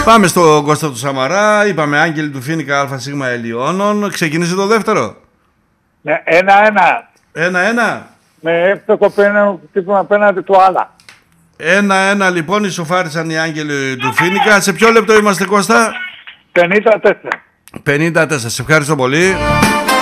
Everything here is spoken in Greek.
Πάμε στον Κώστα του Σαμαρά. Είπαμε Άγγελοι του Φίνικα ΑΣ Ελιώνων. Ξεκινήσει το δεύτερο. Ναι, 1-1. 1-1. Με εύστοχο τύπημα απέναντι του άλλα. 1-1 λοιπόν ισοφάρισαν οι Άγγελοι του Φίνικα. Σε ποιο λεπτό είμαστε, Κώστα? 54. 54. Σε ευχαριστώ πολύ.